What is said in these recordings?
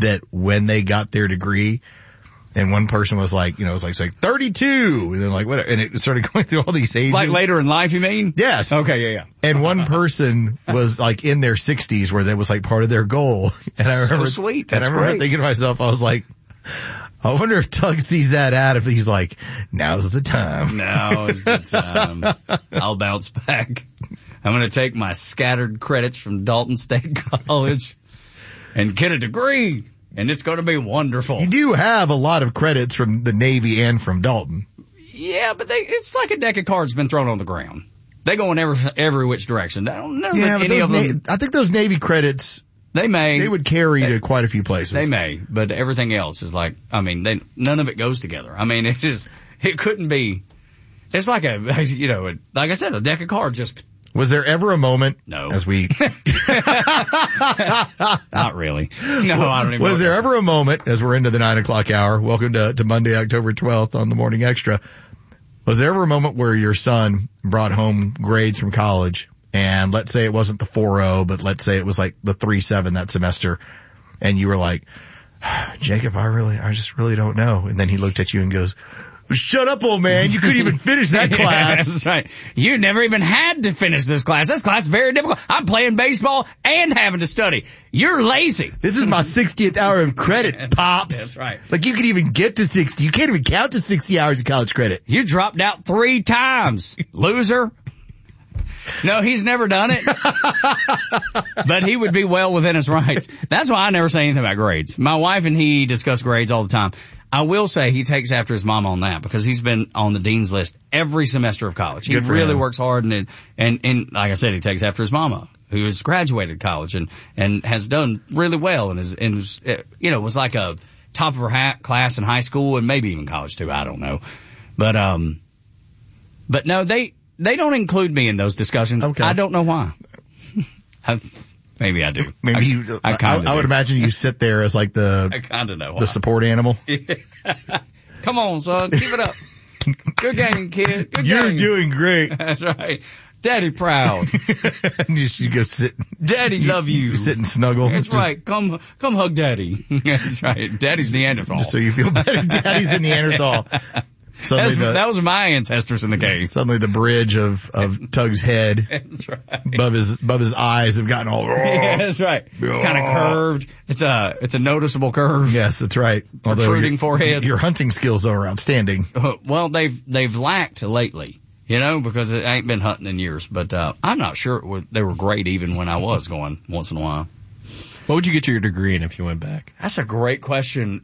that when they got their degree, and one person was like, it was like 32, and then like what, and it started going through all these ages. Like later in life, you mean? Yes. Okay, yeah. And one person was like in their 60s where that was like part of their goal. And I remember, so sweet. That's and I remember great. thinking to myself, I was like, I wonder if Tug sees that ad, if he's like, now's the time. Now is the time. I'll bounce back. I'm going to take my scattered credits from Dalton State College and get a degree. And it's going to be wonderful. You do have a lot of credits from the Navy and from Dalton. Yeah, but it's like a deck of cards been thrown on the ground. They go in every which direction. I don't know Yeah, that but any of them. I think those Navy credits, They would carry to quite a few places. They may, but everything else is like, none of it goes together. I mean, it couldn't be, it's like like I said, a deck of cards just. Was there ever a moment? No. As we. Not really. No, I don't even Was there ever a moment, as we're into the 9 o'clock hour, welcome to Monday, October 12th on the Morning Extra. Was there ever a moment where your son brought home grades from college, and let's say it wasn't the 4.0, but let's say it was like the 3.7 that semester, and you were like, Jacob, I just really don't know. And then he looked at you and goes, shut up, old man. You couldn't even finish that class. That's right. You never even had to finish this class. This class is very difficult. I'm playing baseball and having to study. You're lazy. This is my 60th hour of credit, Pops. That's right. Like you can even get to 60. You can't even count to 60 hours of college credit. You dropped out 3 times, loser. No, he's never done it. But he would be well within his rights. That's why I never say anything about grades. My wife and he discuss grades all the time. I will say he takes after his mom on that because he's been on the dean's list every semester of college. He really works hard and like I said, he takes after his mama who has graduated college and has done really well and was like a top of her class in high school and maybe even college too. I don't know. But no, they don't include me in those discussions. Okay. I don't know why. Maybe I do. Maybe I would imagine you sit there as like I kind of know the support animal. Come on, son, keep it up. Good game, kid. Good You're game. doing great. That's right. Daddy proud. You go sit. Daddy love you. You sit and snuggle. That's right. Come hug Daddy. That's right. Daddy's Neanderthal. Just so you feel better. Daddy's a Neanderthal. That was my ancestors in the cave. Suddenly the bridge of Tug's head that's right. above his eyes have gotten all. Yeah, that's right. It's kind of curved. It's a noticeable curve. Yes, that's right. Protruding forehead. Your hunting skills are outstanding. Well, they've lacked lately, because it ain't been hunting in years. But I'm not sure they were great even when I was going once in a while. What would you get your degree in if you went back? That's a great question.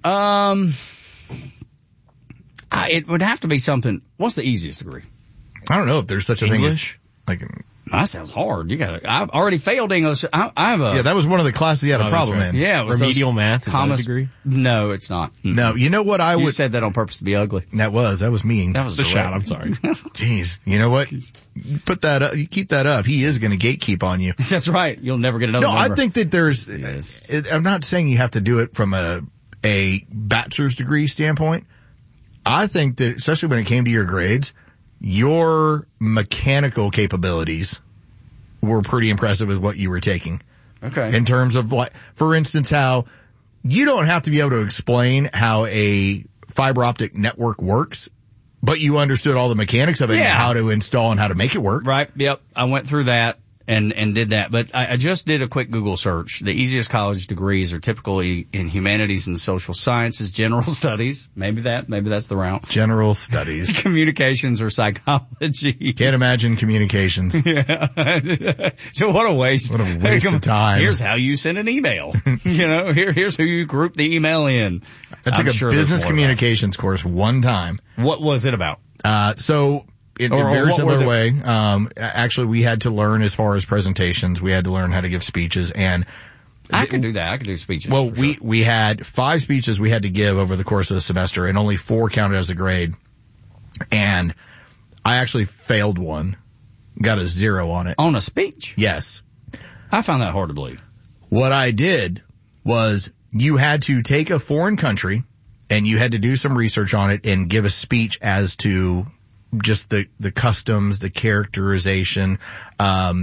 It would have to be something. What's the easiest degree? I don't know if there's such a English? thing as That sounds hard. I've already failed English. I have a. Yeah, that was one of the classes you had a problem in. Yeah, it was remedial math. Is that a degree? No, it's not. No, you know what You said that on purpose to be ugly. That was mean. That was a shout. I'm sorry. Jeez, you know what? Put that up. You keep that up. He is going to gatekeep on you. That's right. You'll never get another. No, number. I think that there's. Yes. I'm not saying you have to do it from a bachelor's degree standpoint. I think that, especially when it came to your grades, your mechanical capabilities were pretty impressive with what you were taking. Okay. In terms of, like, for instance, how you don't have to be able to explain how a fiber optic network works, but you understood all the mechanics of it and how to install and how to make it work. Right. Yep. I went through that and did that. But I just did a quick Google search. The easiest college degrees are typically in humanities and social sciences, general studies. Maybe that's the route. General studies. Communications or psychology. Can't imagine communications. Yeah. So what a waste. What a waste of time. Here's how you send an email. Here's who you group the email in. I took a business communications course one time. What was it about? In a very similar way, actually we had to learn as far as presentations, we had to learn how to give speeches, and I can do that. I can do speeches. Well, we had 5 speeches we had to give over the course of the semester, and only 4 counted as a grade. And I actually failed one, got a 0 on it. On a speech? Yes. I found that hard to believe. What I did was you had to take a foreign country and you had to do some research on it and give a speech as to just the customs, the characterization, and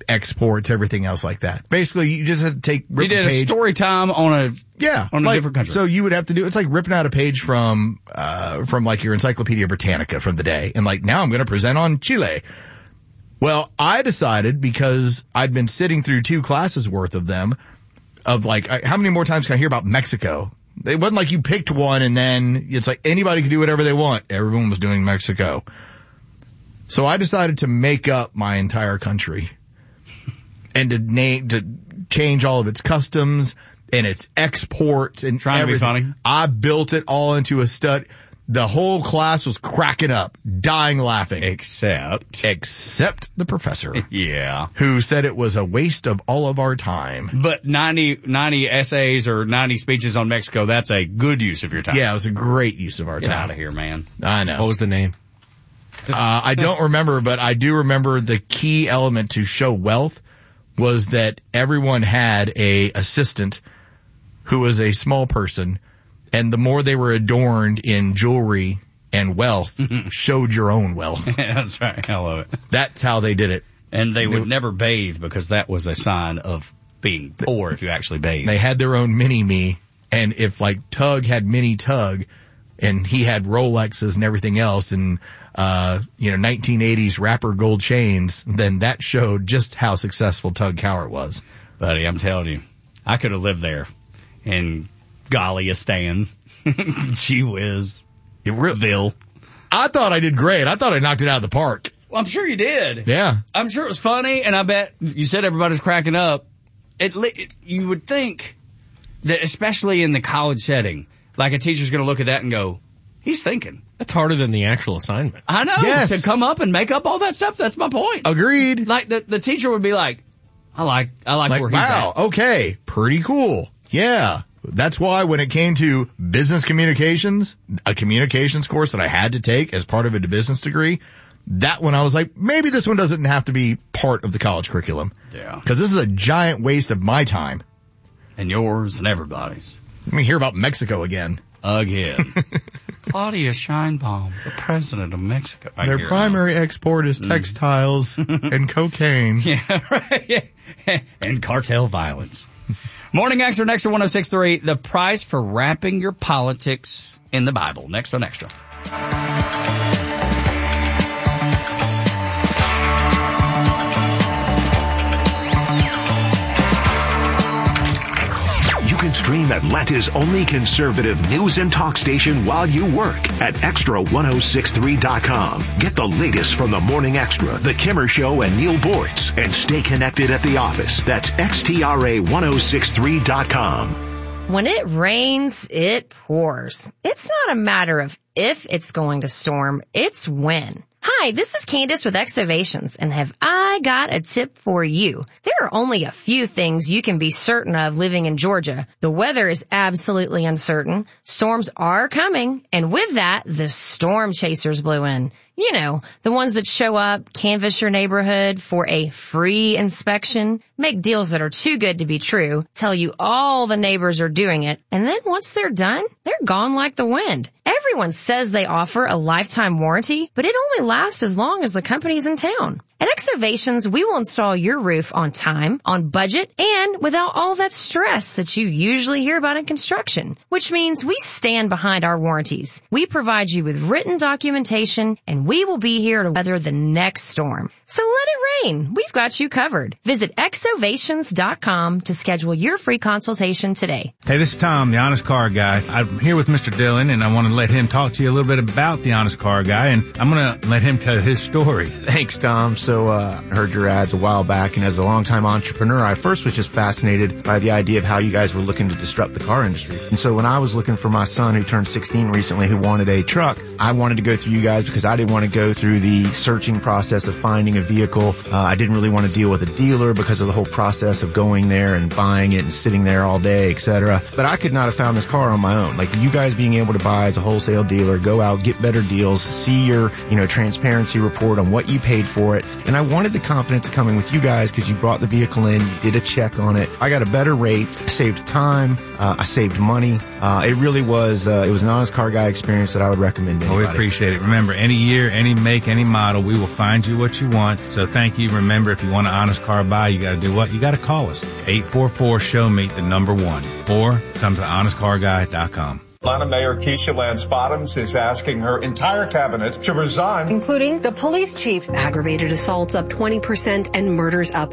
exports, everything else like that. Basically, you just had to You did a story time on a different country. So you would have to do, it's like ripping out a page from like your Encyclopedia Britannica from the day. And like, now I'm going to present on Chile. Well, I decided, because I'd been sitting through 2 classes worth of them, of like, how many more times can I hear about Mexico? It wasn't like you picked one and then it's like anybody could do whatever they want. Everyone was doing Mexico. So I decided to make up my entire country and to change all of its customs and its exports and trying everything. To be funny. I built it all into a stud. The whole class was cracking up, dying laughing. Except the professor. Yeah. Who said it was a waste of all of our time. But 90 essays or 90 speeches on Mexico, that's a good use of your time. Yeah, it was a great use of our time. Get out of here, man. I know. What was the name? I don't remember, but I do remember the key element to show wealth was that everyone had a assistant who was a small person. And the more they were adorned in jewelry and wealth showed your own wealth. That's right. I love it. That's how they did it. And they would never bathe because that was a sign of being poor if you actually bathed. They had their own mini-me. And if like Tug had mini Tug and he had Rolexes and everything else and, 1980s rapper gold chains, then that showed just how successful Tug Cowart was. Buddy, I'm telling you, I could have lived there and golly, a Stan. Gee whiz. Ville. I thought I did great. I thought I knocked it out of the park. Well, I'm sure you did. Yeah. I'm sure it was funny, and I bet you said everybody's cracking up. You would think that, especially in the college setting, like a teacher's going to look at that and go, he's thinking. That's harder than the actual assignment. I know. Yes. To come up and make up all that stuff, that's my point. Agreed. Like, the teacher would be like, I like where he's wow, at. Okay, pretty cool. Yeah. That's why when it came to business communications, a communications course that I had to take as part of a business degree, that one I was like, maybe this one doesn't have to be part of the college curriculum. Yeah. Because this is a giant waste of my time. And yours and everybody's. Let me hear about Mexico again. Again. Claudia Sheinbaum, the president of Mexico. Their primary export is textiles and cocaine. Yeah, right. And cartel violence. Morning Extra, Extra 106.3, the price for wrapping your politics in the Bible. Next on Extra. You can stream Atlanta's only conservative news and talk station while you work at Extra1063.com. Get the latest from the Morning Extra, The Kimmer Show, and Neil Boortz, and stay connected at the office. That's XTRA1063.com. When it rains, it pours. It's not a matter of if it's going to storm, it's when. Hi, this is Candace with Exovations, and have I got a tip for you? There are only a few things you can be certain of living in Georgia. The weather is absolutely uncertain. Storms are coming, and with that, the storm chasers blew in. You know, the ones that show up, canvass your neighborhood for a free inspection, make deals that are too good to be true, tell you all the neighbors are doing it, and then once they're done, they're gone like the wind. Everyone says they offer a lifetime warranty, but it only lasts as long as the company's in town. At Exovations, we will install your roof on time, on budget, and without all that stress that you usually hear about in construction, which means we stand behind our warranties. We provide you with written documentation, and we will be here to weather the next storm. So let it rain. We've got you covered. Visit Exovations.com to schedule your free consultation today. Hey, this is Tom, the Honest Car Guy. I'm here with Mr. Dillon, and I want to let him talk to you a little bit about the Honest Car Guy, and I'm going to let him tell his story. Thanks, Tom. So I heard your ads a while back, and as a longtime entrepreneur, I first was just fascinated by the idea of how you guys were looking to disrupt the car industry. And so when I was looking for my son who turned 16 recently who wanted a truck, I wanted to go through you guys because I didn't want to go through the searching process of finding a vehicle. I didn't really want to deal with a dealer because of the whole process of going there and buying it and sitting there all day, etc. But I could not have found this car on my own. Like you guys being able to buy as a wholesale dealer, go out, get better deals, see your, transparency report on what you paid for it. And I wanted the the confidence of coming with you guys because you brought the vehicle in, you did a check on it. I got a better rate, I saved time, I saved money. It really was, it was an Honest Car Guy experience that I would recommend to Well, we anybody. appreciate it. Remember, any year, any make, any model, we will find you what you want. So thank you. Remember, if you want an Honest Car Buy, you got to do what? You got to call us. 844-SHOW-ME, the number 1. Or come to honestcarguy.com. Atlanta Mayor Keisha Lance Bottoms is asking her entire cabinet to resign, including the police chief. Aggravated assaults up 20% and murders up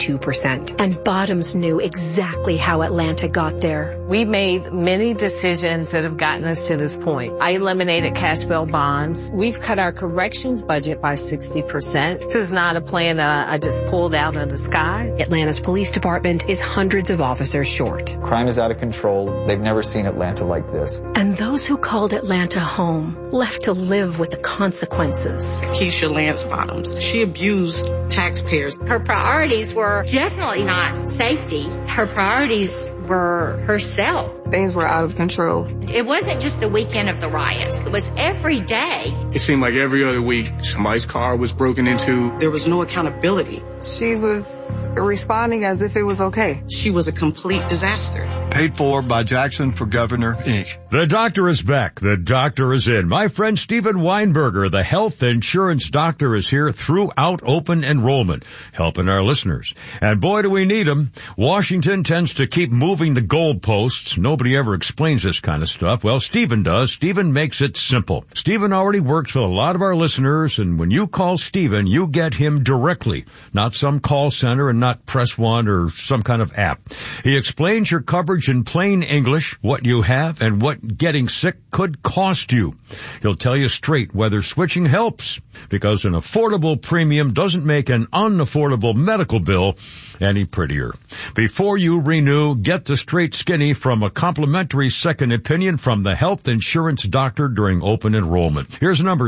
52%. And Bottoms knew exactly how Atlanta got there. We made many decisions that have gotten us to this point. I eliminated cash bail bonds. We've cut our corrections budget by 60%. This is not a plan that I just pulled out of the sky. Atlanta's police department is hundreds of officers short. Crime is out of control. They've never seen Atlanta like this. And those who called Atlanta home left to live with the consequences. Keisha Lance Bottoms, she abused taxpayers. Her priorities were definitely not safety. Her priorities were herself. Things were out of control. It wasn't just the weekend of the riots. It was every day. It seemed like every other week somebody's car was broken into. There was no accountability. She was responding as if it was okay. She was a complete disaster. Paid for by Jackson for Governor, Inc. The doctor is back. The doctor is in. My friend Steven Weinberger, the health insurance doctor, is here throughout open enrollment, helping our listeners. And boy, do we need him. Washington tends to keep moving the goalposts. Nobody ever explains this kind of stuff. Well, Steven does. Steven makes it simple. Steven already works with a lot of our listeners, and when you call Steven, you get him directly, not some call center and not Press One or some kind of app. He explains your coverage in plain English, what you have and what getting sick could cost you. He'll tell you straight whether switching helps, because an affordable premium doesn't make an unaffordable medical bill any prettier. Before you renew, get the straight skinny from a complimentary second opinion from the health insurance doctor during open enrollment. Here's number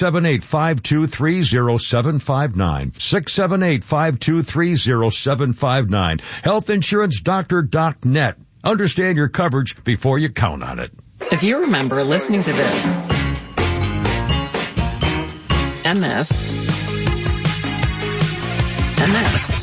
678-523-0759. 678-523-0759. Healthinsurancedoctor.net. Understand your coverage before you count on it. If you remember listening to this and this and this,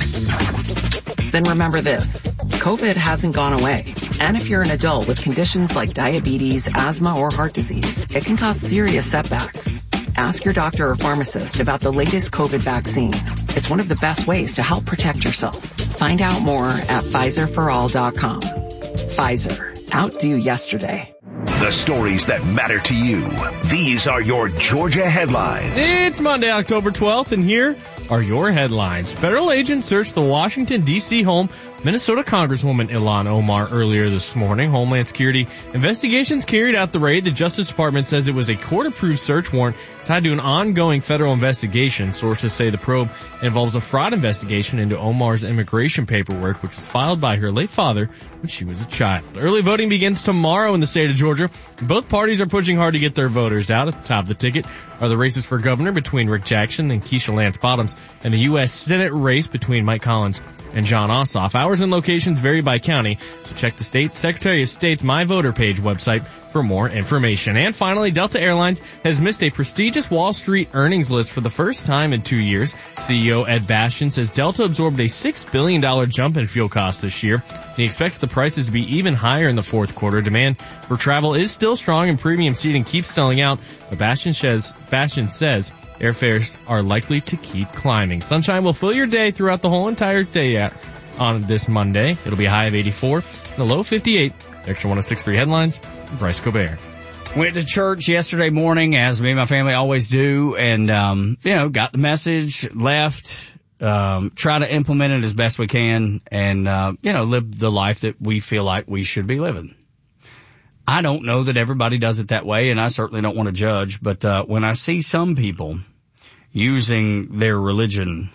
then remember this. COVID hasn't gone away. And if you're an adult with conditions like diabetes, asthma, or heart disease, it can cause serious setbacks. Ask your doctor or pharmacist about the latest COVID vaccine. It's one of the best ways to help protect yourself. Find out more at PfizerForAll.com. Pfizer. Outdo yesterday. The stories that matter to you. These are your Georgia headlines. It's Monday, October 12th, and here are your headlines. Federal agents searched the Washington, D.C. home Minnesota Congresswoman Ilhan Omar earlier this morning. Homeland Security investigations carried out the raid. The Justice Department says it was a court-approved search warrant tied to an ongoing federal investigation. Sources say the probe involves a fraud investigation into Omar's immigration paperwork, which was filed by her late father when she was a child. Early voting begins tomorrow in the state of Georgia. Both parties are pushing hard to get their voters out. At the top of the ticket are the races for governor between Rick Jackson and Keisha Lance Bottoms, and the U.S. Senate race between Mike Collins and John Ossoff. Hours and locations vary by county, so check the state Secretary of State's My Voter page website for more information. And finally, Delta Airlines has missed a prestigious Wall Street earnings list for the first time in 2 years. CEO Ed Bastian says Delta absorbed a $6 billion jump in fuel costs this year. He expects the prices to be even higher in the fourth quarter. Demand for travel is still strong and premium seating keeps selling out, but Bastian says airfares are likely to keep climbing. Sunshine will fill your day throughout the whole entire day on this Monday. It'll be a high of 84 and a low of 58. Extra 106.3 headlines. I'm Bryce Colbert. Went to church yesterday morning, as me and my family always do, and, got the message, left, try to implement it as best we can, and, live the life that we feel like we should be living. I don't know that everybody does it that way, and I certainly don't want to judge, but when I see some people using their religion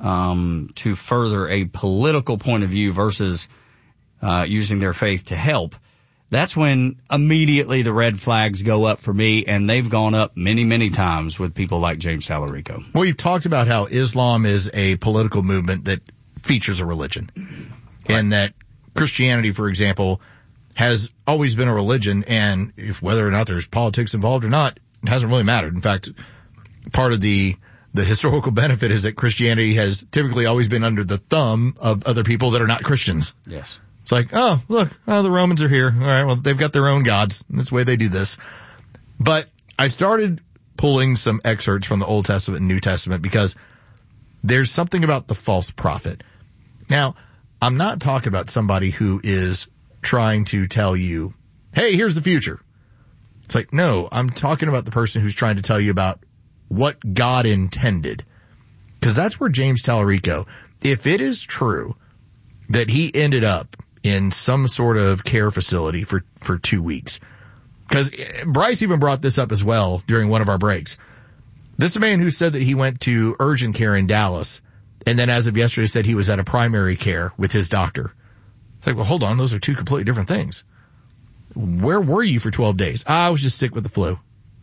to further a political point of view versus using their faith to help, that's when immediately the red flags go up for me, and they've gone up many, many times with people like James Tallarico. Well, you've talked about how Islam is a political movement that features a religion, right, and that Christianity, for example, has always been a religion, and if whether or not there's politics involved or not, it hasn't really mattered. In fact, part of the the historical benefit is that Christianity has typically always been under the thumb of other people that are not Christians. Yes. It's like, oh, look, the Romans are here. All right, well, they've got their own gods. That's the way they do this. But I started pulling some excerpts from the Old Testament and New Testament because there's something about the false prophet. Now, I'm not talking about somebody who is trying to tell you, hey, here's the future. It's like, no, I'm talking about the person who's trying to tell you about what God intended. Because that's where James Tallarico, if it is true that he ended up in some sort of care facility for 2 weeks. Because Bryce even brought this up as well during one of our breaks. This is a man who said that he went to urgent care in Dallas, and then as of yesterday said he was at a primary care with his doctor. It's like, well, hold on, those are two completely different things. Where were you for 12 days? I was just sick with the flu.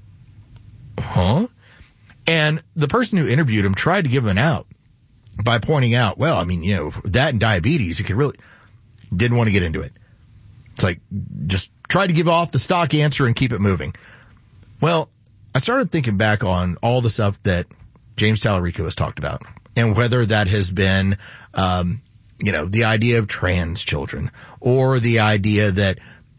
Huh? And the person who interviewed him tried to give him an out by pointing out, well, I mean, that and diabetes, you could really... Didn't want to get into it. It's like, just try to give off the stock answer and keep it moving. Well, I started thinking back on all the stuff that James Tallarico has talked about and whether that has been, the idea of trans children or the idea that,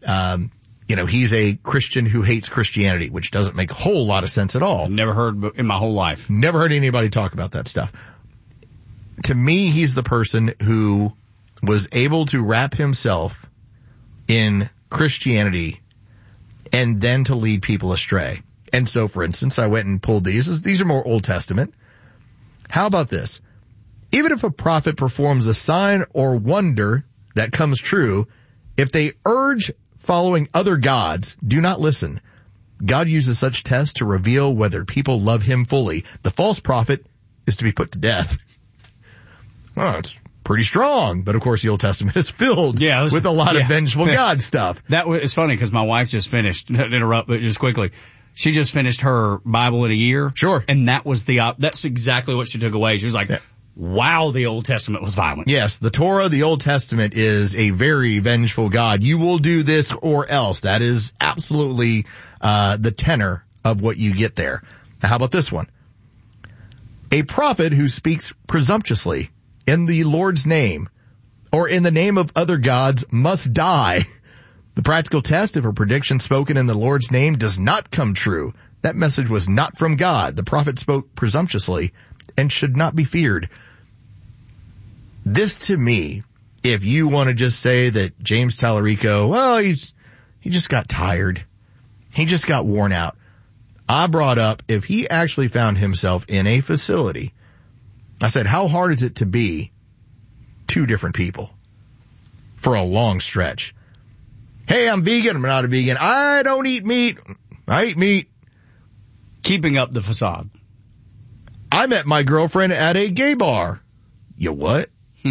he's a Christian who hates Christianity, which doesn't make a whole lot of sense at all. Never heard in my whole life. Never heard anybody talk about that stuff. To me, he's the person who was able to wrap himself in Christianity and then to lead people astray. And so, for instance, I went and pulled these. These are more Old Testament. How about this? Even if a prophet performs a sign or wonder that comes true, if they urge following other gods, do not listen. God uses such tests to reveal whether people love him fully. The false prophet is to be put to death. Well, it's pretty strong, but of course the Old Testament is filled with a lot of vengeful God stuff. It's funny because my wife just finished, not to interrupt, but just quickly, she just finished her Bible in a year. Sure. And that's exactly what she took away. She was like, wow, the Old Testament was violent. Yes, the Torah, the Old Testament is a very vengeful God. You will do this or else. That is absolutely the tenor of what you get there. Now, how about this one? A prophet who speaks presumptuously in the Lord's name or in the name of other gods must die. The practical test, if a prediction spoken in the Lord's name does not come true, that message was not from God. The prophet spoke presumptuously and should not be feared. This to me, if you want to just say that James Tallarico, well, he just got tired. He just got worn out. I brought up if he actually found himself in a facility, I said, how hard is it to be two different people for a long stretch? Hey, I'm vegan. I'm not a vegan. I don't eat meat. I eat meat. Keeping up the facade. I met my girlfriend at a gay bar. You what?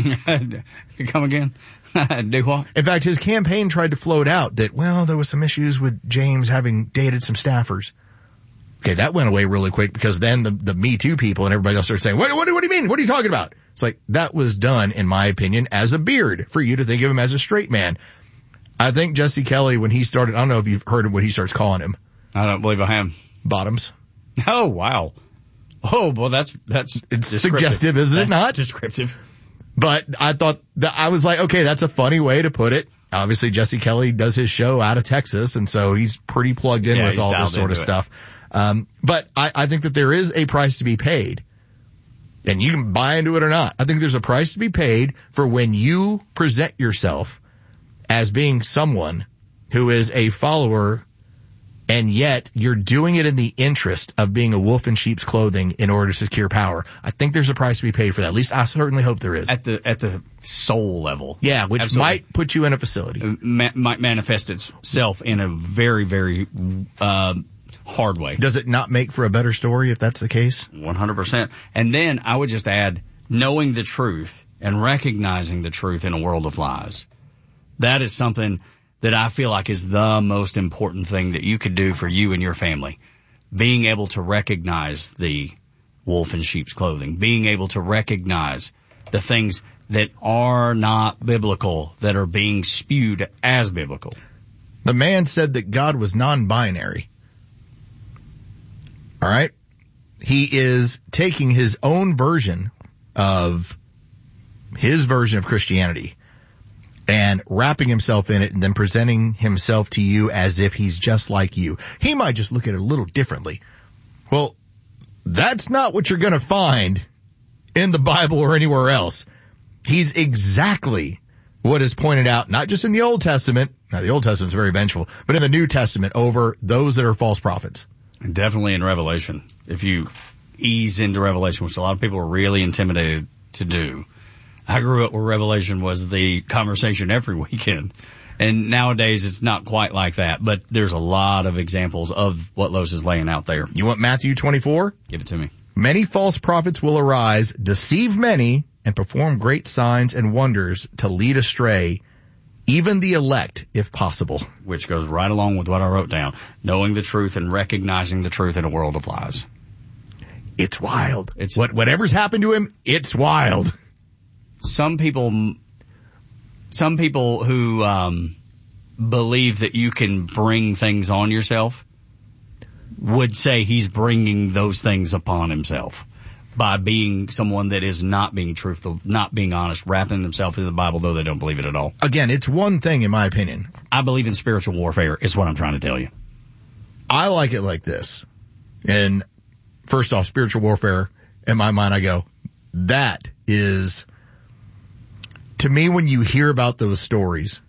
Come again? Do what? In fact, his campaign tried to float out that, well, there was some issues with James having dated some staffers. Okay, that went away really quick because then the Me Too people and everybody else started saying, what do you mean? What are you talking about? It's like, that was done, in my opinion, as a beard for you to think of him as a straight man. I think Jesse Kelly, when he started, I don't know if you've heard of what he starts calling him. I don't believe I have. Bottoms. Oh, wow. Oh, well, that's it's suggestive, isn't it not? Descriptive. But I thought that I was like, okay, that's a funny way to put it. Obviously, Jesse Kelly does his show out of Texas, and so he's pretty plugged in with all this sort of stuff. But I think that there is a price to be paid. And you can buy into it or not. I think there's a price to be paid for when you present yourself as being someone who is a follower, and yet you're doing it in the interest of being a wolf in sheep's clothing in order to secure power. I think there's a price to be paid for that. At least I certainly hope there is. At the soul level. Yeah, which Absolutely. Might put you in a facility. Might manifest itself in a very, very hard way. Does it not make for a better story if that's the case? 100%. And then I would just add, knowing the truth and recognizing the truth in a world of lies. That is something that I feel like is the most important thing that you could do for you and your family. Being able to recognize the wolf in sheep's clothing. Being able to recognize the things that are not biblical, that are being spewed as biblical. The man said that God was non-binary. All right? he is taking his own version of Christianity and wrapping himself in it and then presenting himself to you as if he's just like you. He might just look at it a little differently. Well, that's not what you're going to find in the Bible or anywhere else. He's exactly what is pointed out, not just in the Old Testament. Now, the Old Testament's very vengeful, but in the New Testament over those that are false prophets. Definitely in Revelation. If you ease into Revelation, which a lot of people are really intimidated to do. I grew up where Revelation was the conversation every weekend. And nowadays it's not quite like that, but there's a lot of examples of what Los is laying out there. You want Matthew 24? Give it to me. Many false prophets will arise, deceive many, and perform great signs and wonders to lead astray even the elect, if possible. Which goes right along with what I wrote down. Knowing the truth and recognizing the truth in a world of lies. It's wild. Whatever's happened to him, it's wild. Some people who believe that you can bring things on yourself would say he's bringing those things upon himself by being someone that is not being truthful, not being honest, wrapping themselves in the Bible, though they don't believe it at all. Again, it's one thing, in my opinion. I believe in spiritual warfare, is what I'm trying to tell you. I like it like this. And first off, spiritual warfare, in my mind, I go, that is, to me, when you hear about those stories,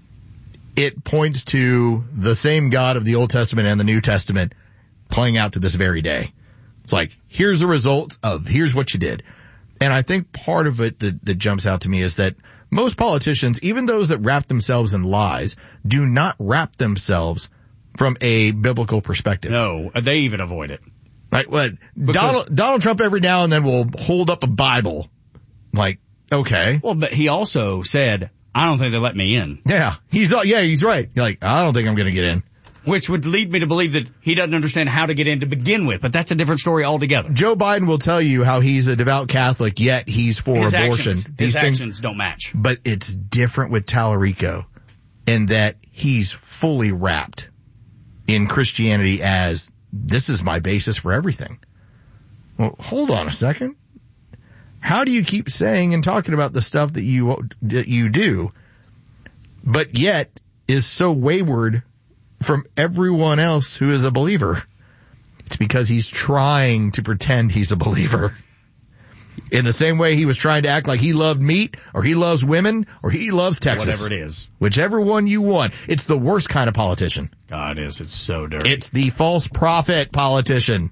it points to the same God of the Old Testament and the New Testament playing out to this very day. It's like, here's the result of, here's what you did. And I think part of it that jumps out to me is that most politicians, even those that wrap themselves in lies, do not wrap themselves from a biblical perspective. No, they even avoid it. Like what? Donald Trump every now and then will hold up a Bible. Like, okay. Well, but he also said, I don't think they let me in. Yeah, he's right. You're like, I don't think I'm going to get in. Which would lead me to believe that he doesn't understand how to get in to begin with, but that's a different story altogether. Joe Biden will tell you how he's a devout Catholic, yet he's for abortion. His actions don't match. But it's different with Tallarico in that he's fully wrapped in Christianity as, this is my basis for everything. Well, hold on a second. How do you keep saying and talking about the stuff that you do, but yet is so wayward from everyone else who is a believer? It's because he's trying to pretend he's a believer. In the same way he was trying to act like he loved meat, or he loves women, or he loves Texas. Whatever it is. Whichever one you want. It's the worst kind of politician. God, it is. It's so dirty. It's the false prophet politician.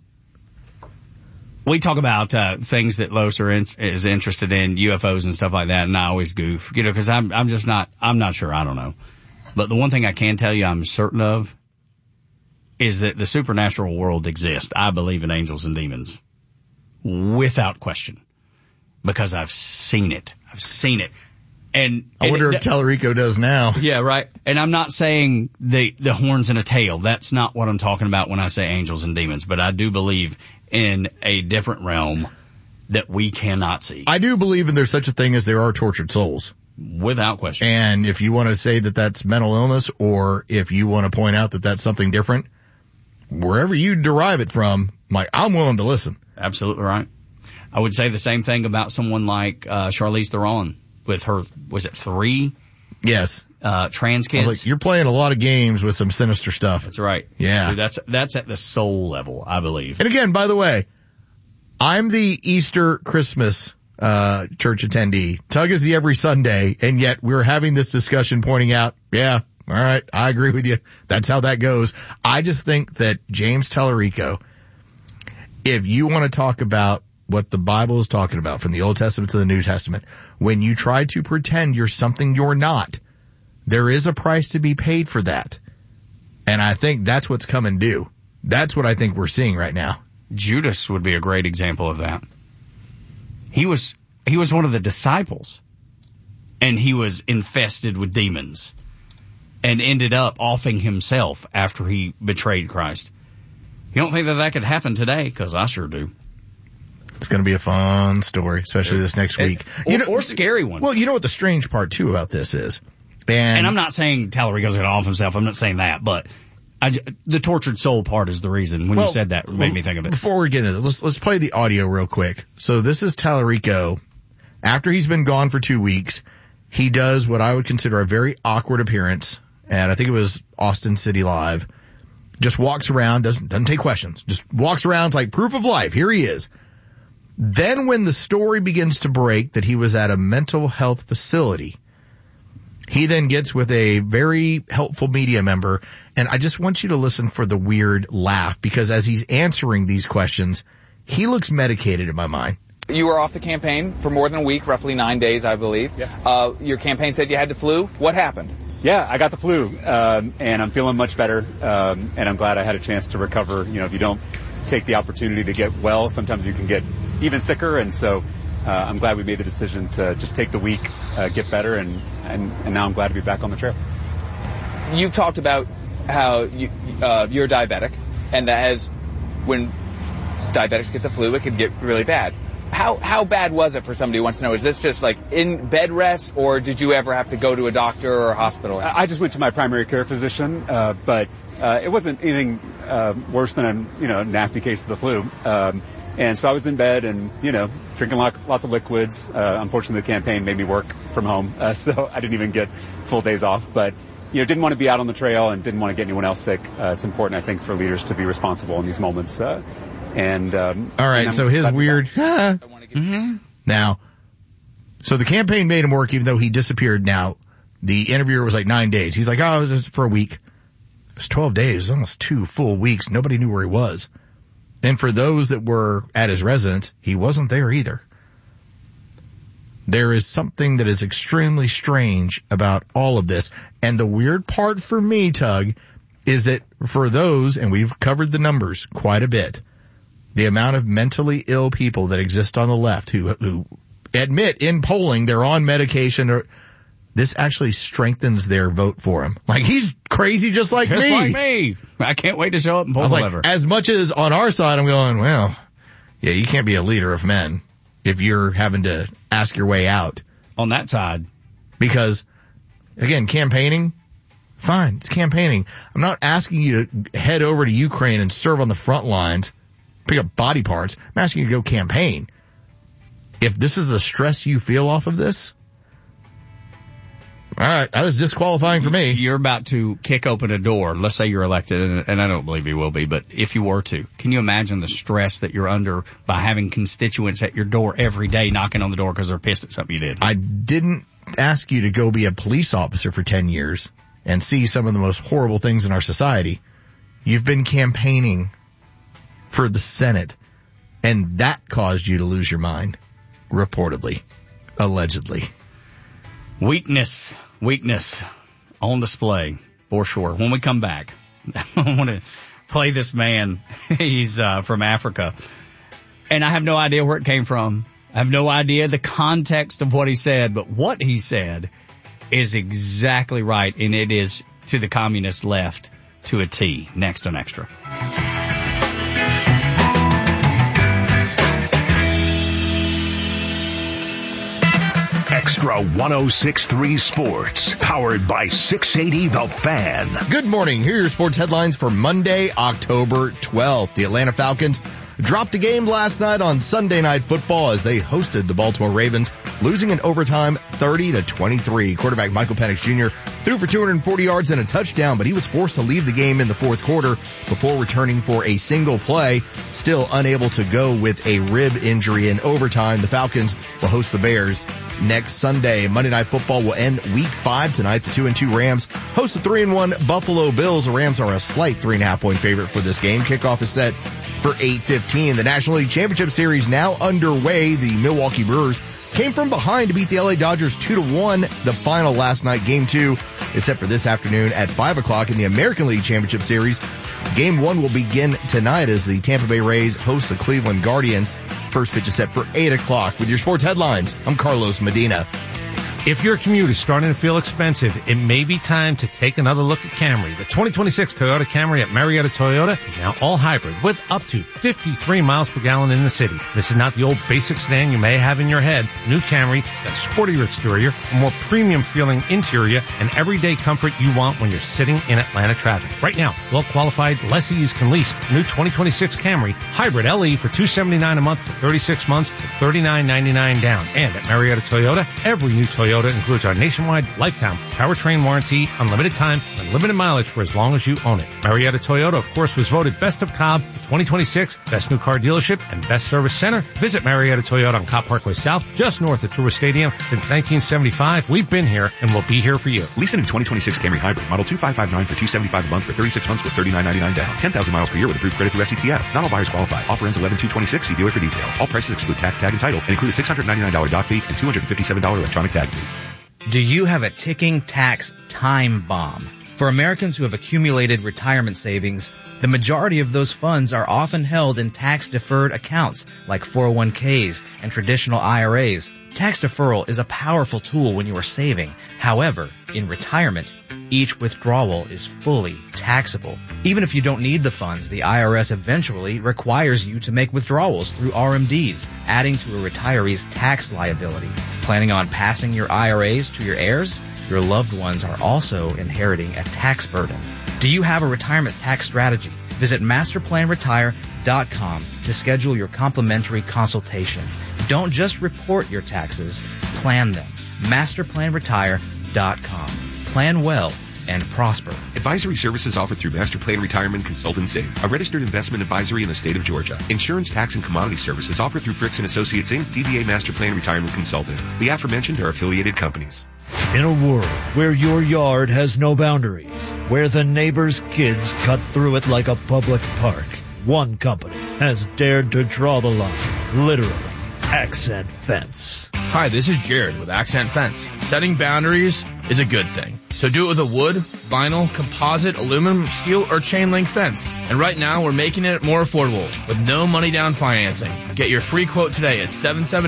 We talk about things that Los is interested in, UFOs and stuff like that, and I always goof, because I'm not sure. I don't know. But the one thing I can tell you I'm certain of is that the supernatural world exists. I believe in angels and demons. Without question. Because I've seen it. And I wonder if Tallarico does now. Yeah, right. And I'm not saying the horns and a tail. That's not what I'm talking about when I say angels and demons. But I do believe in a different realm that we cannot see. I do believe there's such a thing as there are tortured souls. Without question. And if you want to say that that's mental illness, or if you want to point out that that's something different, wherever you derive it from, I'm willing to listen. Absolutely right. I would say the same thing about someone like Charlize Theron with her, was it 3? Yes. Trans kids. I was like, you're playing a lot of games with some sinister stuff. That's right. Yeah. Dude, that's at the soul level, I believe. And again, by the way, I'm the Easter Christmas church attendee. Tug is the every Sunday, and yet we're having this discussion pointing out, yeah, all right, I agree with you. That's how that goes. I just think that James Tallarico, if you want to talk about what the Bible is talking about from the Old Testament to the New Testament, when you try to pretend you're something you're not, there is a price to be paid for that. And I think that's what's coming due. That's what I think we're seeing right now. Judas would be a great example of that. He was one of the disciples, and he was infested with demons and ended up offing himself after he betrayed Christ. You don't think that could happen today? Because I sure do. It's going to be a fun story, especially this next week. Or scary one. Well, you know what the strange part, too, about this is? And I'm not saying Tallarico's going to off himself. I'm not saying that. But The tortured soul part is the reason. When you said that, it made me think of it. Before we get into this, let's play the audio real quick. So this is Tallarico. After he's been gone for 2 weeks, he does what I would consider a very awkward appearance, and I think it was Austin City Live. Just walks around, doesn't take questions. Just walks around like proof of life. Here he is. Then when the story begins to break that he was at a mental health facility, he then gets with a very helpful media member, and I just want you to listen for the weird laugh, because as he's answering these questions, he looks medicated in my mind. You were off the campaign for more than a week, roughly 9 days, I believe. Yeah. Your campaign said you had the flu. What happened? Yeah, I got the flu, and I'm feeling much better, and I'm glad I had a chance to recover. You know, if you don't take the opportunity to get well, sometimes you can get even sicker, and so I'm glad we made the decision to just take the week, get better, and now I'm glad to be back on the trail. You've talked about how you're diabetic, and that as when diabetics get the flu, it can get really bad. How bad was it for somebody who wants to know? Is this just like in bed rest, or did you ever have to go to a doctor or a hospital? I just went to my primary care physician, but it wasn't anything worse than a nasty case of the flu. And so I was in bed and, drinking lots of liquids. Unfortunately, the campaign made me work from home, so I didn't even get full days off. But, didn't want to be out on the trail and didn't want to get anyone else sick. It's important, I think, for leaders to be responsible in these moments. All right, so his weird... Now, so the campaign made him work even though he disappeared. Now, the interviewer was like 9 days. He's like, oh, it was just for a week. It was 12 days. It was almost 2 full weeks. Nobody knew where he was. And for those that were at his residence, he wasn't there either. There is something that is extremely strange about all of this. And the weird part for me, Tug, is that for those, and we've covered the numbers quite a bit, the amount of mentally ill people that exist on the left who admit in polling they're on medication, this actually strengthens their vote for him. Like, he's crazy just like me. Just like me. I can't wait to show up and pull the lever. As much as on our side, I'm going, well, yeah, you can't be a leader of men if you're having to ask your way out. On that side. Because, again, campaigning, fine, it's campaigning. I'm not asking you to head over to Ukraine and serve on the front lines, pick up body parts. I'm asking you to go campaign. If this is the stress you feel off of this, all right, that was disqualifying for me. You're about to kick open a door. Let's say you're elected, and I don't believe you will be, but if you were to, can you imagine the stress that you're under by having constituents at your door every day knocking on the door because they're pissed at something you did? I didn't ask you to go be a police officer for 10 years and see some of the most horrible things in our society. You've been campaigning for the Senate, and that caused you to lose your mind, reportedly, allegedly. Weakness on display, for sure. When we come back, I want to play this man. He's from Africa, and I have no idea where it came from. I have no idea the context of what he said, but what he said is exactly right, and it is to the communist left to a T. Next on Extra. Extra 106.3 Sports, powered by 680 The Fan. Good morning. Here are your sports headlines for Monday, October 12th. The Atlanta Falcons dropped a game last night on Sunday Night Football as they hosted the Baltimore Ravens, losing in overtime 30-23. Quarterback Michael Penix Jr. threw for 240 yards and a touchdown, but he was forced to leave the game in the fourth quarter before returning for a single play, still unable to go with a rib injury in overtime. The Falcons will host the Bears next Sunday. Monday Night Football will end week 5 tonight. The 2-2 Rams host the 3-1 Buffalo Bills. The Rams are a slight 3.5-point favorite for this game. Kickoff is set for 8:15. The National League Championship Series now underway. The Milwaukee Brewers came from behind to beat the LA Dodgers 2-1. The final last night, Game 2, is set for this afternoon at 5 o'clock in the American League Championship Series. Game 1 will begin tonight as the Tampa Bay Rays host the Cleveland Guardians. First pitch is set for 8 o'clock. With your sports headlines, I'm Carlos Medina. If your commute is starting to feel expensive, it may be time to take another look at Camry. The 2026 Toyota Camry at Marietta Toyota is now all hybrid with up to 53 miles per gallon in the city. This is not the old basic sedan you may have in your head. New Camry has got a sportier exterior, a more premium feeling interior, and everyday comfort you want when you're sitting in Atlanta traffic. Right now, well-qualified lessees can lease the new 2026 Camry Hybrid LE for $279 a month for 36 months for $39.99 down. And at Marietta Toyota, every new Toyota includes our nationwide lifetime powertrain warranty, unlimited time, unlimited mileage for as long as you own it. Marietta Toyota, of course, was voted Best of Cobb 2026, Best New Car Dealership, and Best Service Center. Visit Marietta Toyota on Cobb Parkway South, just north of Tour Stadium. Since 1975, we've been here and we'll be here for you. Lease a new 2026 Camry Hybrid, model 2559 for $275 a month for 36 months with $39.99 down. 10,000 miles per year with approved credit through SCTF. Not all buyers qualify. Offer ends 11/2/26. See dealer for details. All prices exclude tax, tag, and title, and include a $699 dock fee and $257 electronic tag fee. Do you have a ticking tax time bomb? For Americans who have accumulated retirement savings, the majority of those funds are often held in tax-deferred accounts like 401ks and traditional IRAs. Tax deferral is a powerful tool when you are saving. However, in retirement, each withdrawal is fully taxable. Even if you don't need the funds, the IRS eventually requires you to make withdrawals through RMDs, adding to a retiree's tax liability. Planning on passing your IRAs to your heirs? Your loved ones are also inheriting a tax burden. Do you have a retirement tax strategy? Visit masterplanretire.com to schedule your complimentary consultation. Don't just report your taxes, plan them. masterplanretire.com. Plan well and prosper. Advisory services offered through Master Plan Retirement Consultants Inc., a registered investment advisory in the state of Georgia. Insurance, tax, and commodity services offered through Fricks & Associates Inc., DBA Master Plan Retirement Consultants. The aforementioned are affiliated companies. In a world where your yard has no boundaries, where the neighbor's kids cut through it like a public park, one company has dared to draw the line, literally. Accent Fence. Hi, this is Jared with Accent Fence. Setting boundaries is a good thing. So do it with a wood, vinyl, composite, aluminum, steel, or chain link fence. And right now we're making it more affordable with no money down financing. Get your free quote today at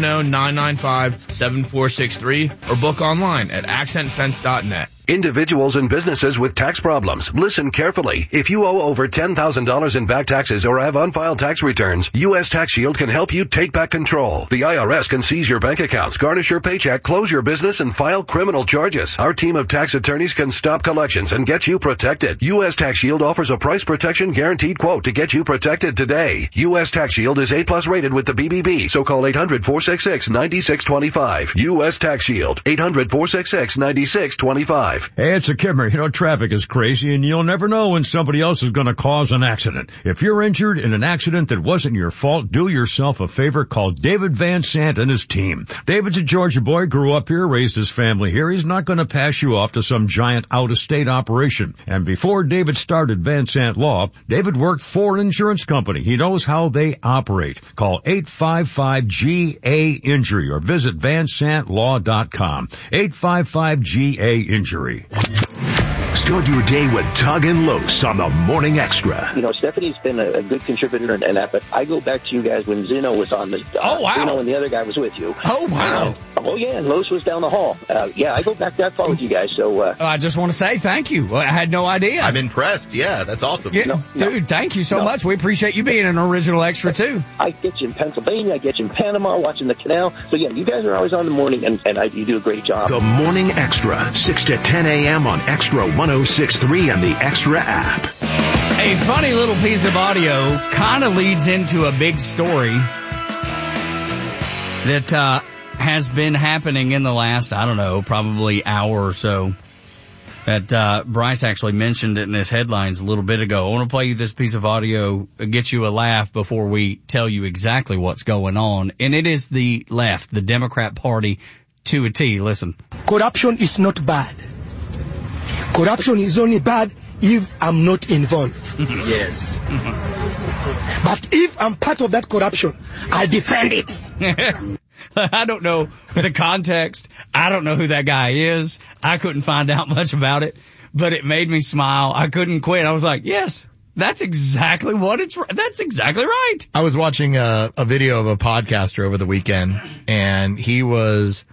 770-995-7463 or book online at accentfence.net. Individuals and businesses with tax problems, listen carefully. If you owe over $10,000 in back taxes or have unfiled tax returns, U.S. Tax Shield can help you take back control. The IRS can seize your bank accounts, garnish your paycheck, close your business, and file criminal charges. Our team of tax attorneys can stop collections and get you protected. U.S. Tax Shield offers a price protection guaranteed quote to get you protected today. U.S. Tax Shield is A+ rated with the BBB, so call 800-466-9625. U.S. Tax Shield, 800-466-9625. Hey, it's a Kimmer. You know, traffic is crazy, and you'll never know when somebody else is going to cause an accident. If you're injured in an accident that wasn't your fault, do yourself a favor. Call David Van Sant and his team. David's a Georgia boy, grew up here, raised his family here. He's not going to pass you off to some giant out-of-state operation. And before David started Van Sant Law, David worked for an insurance company. He knows how they operate. Call 855-GA-INJURY or visit vansantlaw.com. 855-GA-INJURY. Start your day with Tug and Los on the Morning Extra. You know, Stephanie's been a good contributor in that, but I go back to you guys when Zeno was on the... Oh, wow. Zeno and the other guy was with you. Oh, wow. And Los was down the hall. I go back that far with you guys, so... I just want to say thank you. I had no idea. I'm impressed. Yeah, that's awesome. Yeah, dude, thank you so much. We appreciate you being an original extra, too. I get you in Pennsylvania. I get you in Panama, watching the canal. So, yeah, you guys are always on the morning, and you do a great job. The Morning Extra, 6 to 10 a.m. on Extra 106.3 and the Extra app. A funny little piece of audio kind of leads into a big story that has been happening in the last, probably hour or so. That Bryce actually mentioned it in his headlines a little bit ago. I want to play you this piece of audio, get you a laugh before we tell you exactly what's going on. And it is the left, the Democrat Party, to a T. Listen. Corruption is not bad. Corruption is only bad if I'm not involved. Yes. But if I'm part of that corruption, I'll defend it. I don't know the context. I don't know who that guy is. I couldn't find out much about it, but it made me smile. I couldn't quit. I was like, yes, that's exactly that's exactly right. I was watching a video of a podcaster over the weekend, and he was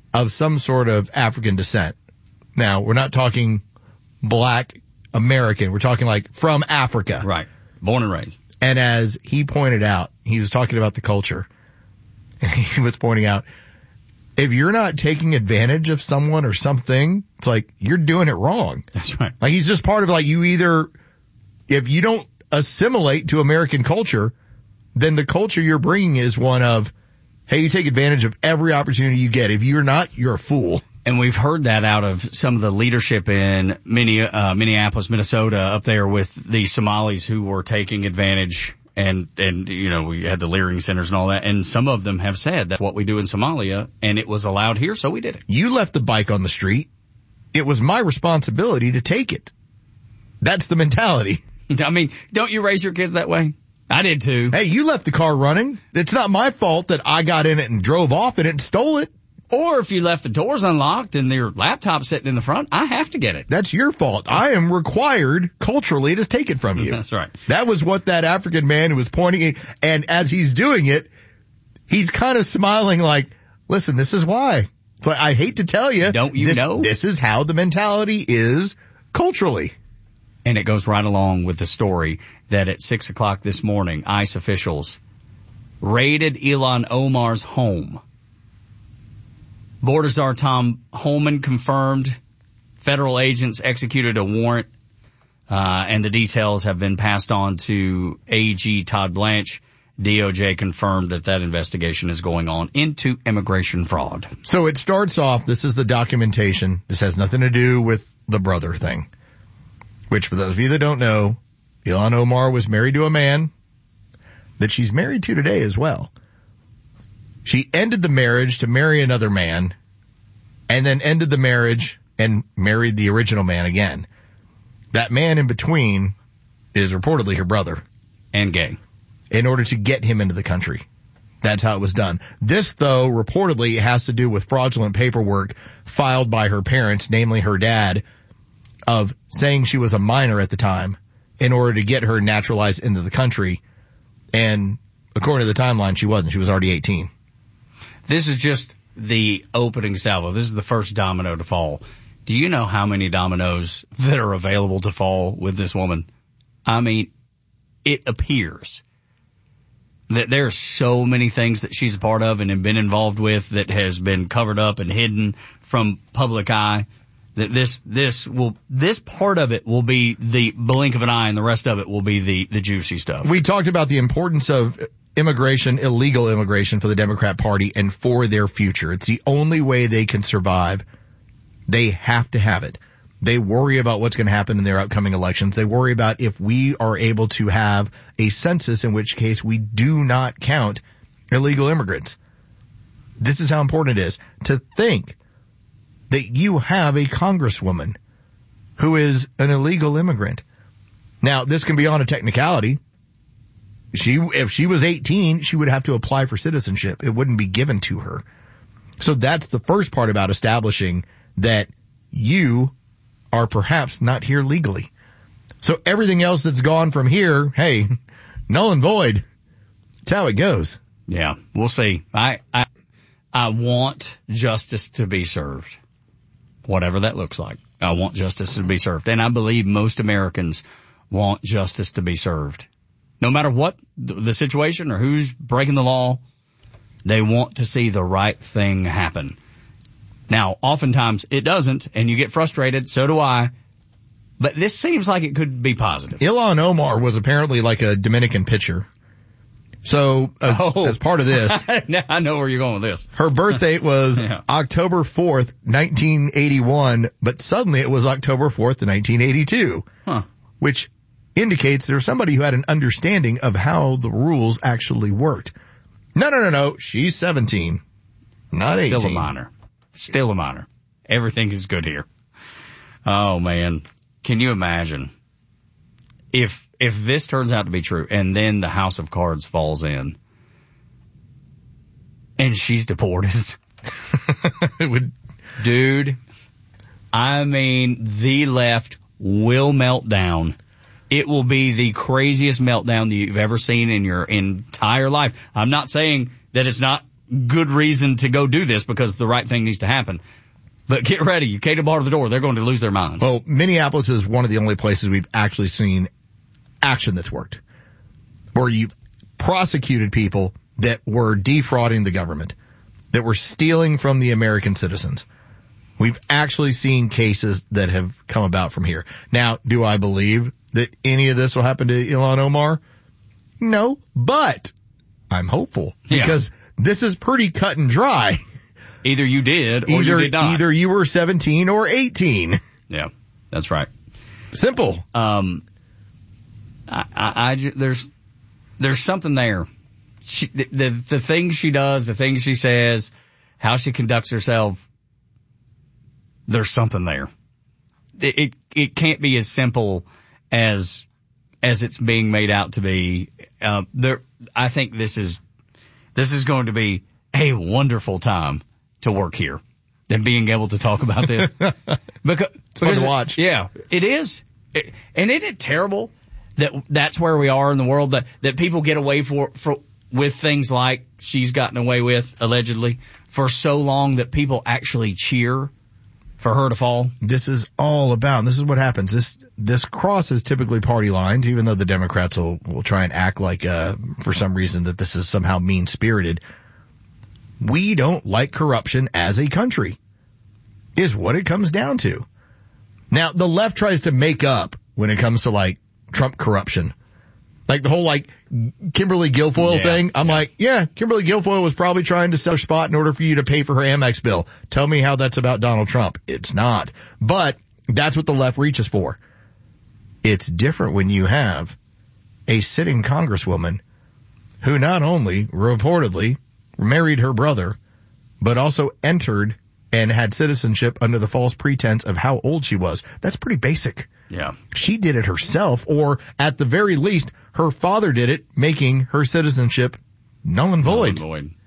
of some sort of African descent. Now, we're not talking black American. We're talking like from Africa. Right. Born and raised. And as he pointed out, he was talking about the culture. And he was pointing out, if you're not taking advantage of someone or something, it's like you're doing it wrong. That's right. Like he's just part of like you either, if you don't assimilate to American culture, then the culture you're bringing is one of, hey, you take advantage of every opportunity you get. If you're not, you're a fool. And we've heard that out of some of the leadership in Minneapolis, Minnesota, up there with the Somalis who were taking advantage. And, you know, we had the Leering centers and all that. And some of them have said that's what we do in Somalia. And it was allowed here, so we did it. You left the bike on the street. It was my responsibility to take it. That's the mentality. I mean, don't you raise your kids that way? I did too. Hey, you left the car running. It's not my fault that I got in it and drove off in it and stole it. Or if you left the doors unlocked and your laptop sitting in the front, I have to get it. That's your fault. I am required culturally to take it from you. That's right. That was what that African man who was pointing, and as he's doing it, he's kind of smiling like, listen, this is why. It's like, I hate to tell you. Don't you know? This is how the mentality is culturally. And it goes right along with the story that at 6 o'clock this morning, ICE officials raided Ilhan Omar's home. Border Czar Tom Holman confirmed federal agents executed a warrant, and the details have been passed on to AG Todd Blanche. DOJ confirmed that investigation is going on into immigration fraud. So it starts off, this is the documentation. This has nothing to do with the brother thing, which for those of you that don't know, Ilhan Omar was married to a man that she's married to today as well. She ended the marriage to marry another man and then ended the marriage and married the original man again. That man in between is reportedly her brother. And gay. In order to get him into the country. That's how it was done. This, though, reportedly has to do with fraudulent paperwork filed by her parents, namely her dad, of saying she was a minor at the time in order to get her naturalized into the country. And according to the timeline, she wasn't. She was already 18. This is just the opening salvo. This is the first domino to fall. Do you know how many dominoes that are available to fall with this woman? I mean, it appears that there are so many things that she's a part of and have been involved with that has been covered up and hidden from public eye, that this part of it will be the blink of an eye and the rest of it will be the juicy stuff. We talked about the importance of immigration, illegal immigration for the Democrat Party and for their future. It's the only way they can survive. They have to have it. They worry about what's going to happen in their upcoming elections. They worry about if we are able to have a census, in which case we do not count illegal immigrants. This is how important it is to think that you have a congresswoman who is an illegal immigrant. Now, this can be on a technicality. If she was 18, she would have to apply for citizenship. It wouldn't be given to her. So that's the first part about establishing that you are perhaps not here legally. So everything else that's gone from here, hey, null and void. That's how it goes. Yeah, we'll see. I want justice to be served. Whatever that looks like. I want justice to be served. And I believe most Americans want justice to be served. No matter what the situation or who's breaking the law, they want to see the right thing happen. Now, oftentimes it doesn't, and you get frustrated, so do I. But this seems like it could be positive. Ilhan Omar was apparently like a Dominican pitcher. So, as part of this, I know where you're going with this. Her birth date was October 4th, 1981, but suddenly it was October 4th, 1982. Which indicates there's somebody who had an understanding of how the rules actually worked. No. She's 17, not 18. Still a minor. Everything is good here. Oh, man. Can you imagine if this turns out to be true and then the House of Cards falls in and she's deported? Dude, I mean, the left will melt down. It will be the craziest meltdown that you've ever seen in your entire life. I'm not saying that it's not good reason to go do this because the right thing needs to happen. But get ready. You can't bar the door. They're going to lose their minds. Well, Minneapolis is one of the only places we've actually seen action that's worked, where you've prosecuted people that were defrauding the government, that were stealing from the American citizens. We've actually seen cases that have come about from here. Now, do I believe that any of this will happen to Ilhan Omar? No, but I'm hopeful because this is pretty cut and dry. Either you did or you did not. Either you were 17 or 18. Yeah, that's right. Simple. There's something there. The things she does, the things she says, how she conducts herself, there's something there. It can't be as simple as it's being made out to be. I think this is going to be a wonderful time to work here and being able to talk about this. because it's fun to watch. Yeah, it is. And isn't it terrible that's where we are in the world, that people get away with things like she's gotten away with, allegedly, for so long that people actually cheer for her to fall? This is all about, and this is what happens. This crosses typically party lines, even though the Democrats will try and act like, for some reason, that this is somehow mean-spirited. We don't like corruption as a country, is what it comes down to. Now, the left tries to make up when it comes to, like, Trump corruption. Like the whole, like, Kimberly Guilfoyle thing. I'm like, yeah, Kimberly Guilfoyle was probably trying to sell her spot in order for you to pay for her Amex bill. Tell me how that's about Donald Trump. It's not. But that's what the left reaches for. It's different when you have a sitting congresswoman who not only reportedly married her brother, but also entered and had citizenship under the false pretense of how old she was. That's pretty basic. Yeah. She did it herself, or at the very least, her father did it, making her citizenship null and void.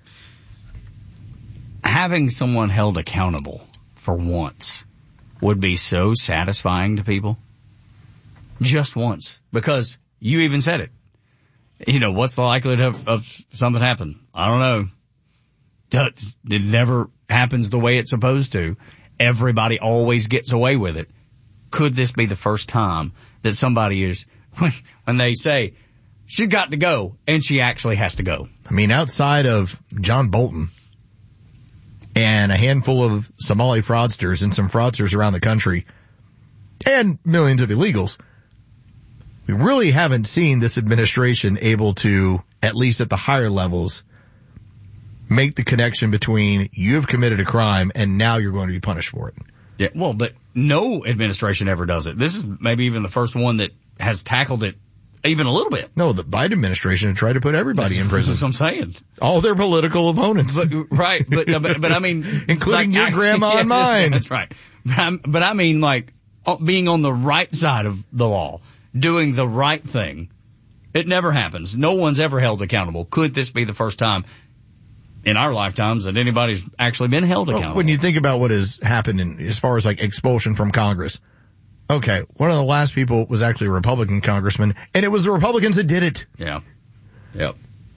Having someone held accountable for once would be so satisfying to people. Just once. Because you even said it. You know, what's the likelihood of something happening? I don't know. It never happens the way it's supposed to. Everybody always gets away with it. Could this be the first time that somebody is, when they say, she's got to go, and she actually has to go? I mean, outside of John Bolton and a handful of Somali fraudsters and some fraudsters around the country and millions of illegals, we really haven't seen this administration able to, at least at the higher levels, make the connection between you've committed a crime and now you're going to be punished for it. Yeah, well, but no administration ever does it. This is maybe even the first one that has tackled it even a little bit. No, the Biden administration had tried to put everybody in prison. That's what I'm saying. All their political opponents. Right, but I mean... Including your grandma and mine. That's right. But I mean, like, being on the right side of the law, doing the right thing. It never happens. No one's ever held accountable. Could this be the first time in our lifetimes that anybody's actually been held accountable? When you think about what has happened as far as like expulsion from Congress, okay, one of the last people was actually a Republican congressman, and it was the Republicans that did it. Yeah. Yep.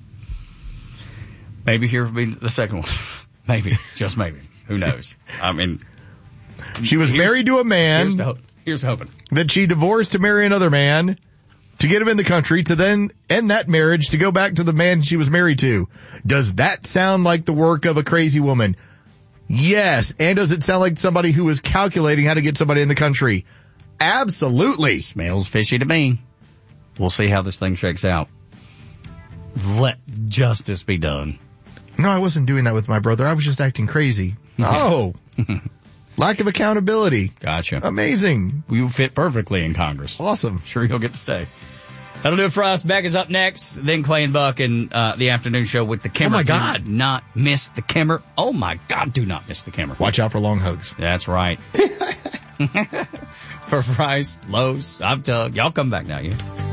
Maybe here will be the second one. Maybe. Just maybe. Who knows? I mean, she was married to a man. Here's hoping. That she divorced to marry another man, to get him in the country, to then end that marriage, to go back to the man she was married to. Does that sound like the work of a crazy woman? Yes. And does it sound like somebody who is calculating how to get somebody in the country? Absolutely. Smells fishy to me. We'll see how this thing shakes out. Let justice be done. No, I wasn't doing that with my brother. I was just acting crazy. Oh. Lack of accountability. Gotcha. Amazing. You fit perfectly in Congress. Awesome. Sure you'll get to stay. That'll do it for us. Beck is up next. Then Clay and Buck in the afternoon show with the Kimmer. Oh, my God. Do not miss the Kimmer. Oh, my God. Do not miss the Kimmer. Watch out for long hugs. That's right. For Price, Lowe's, I've Doug. Y'all come back now, you.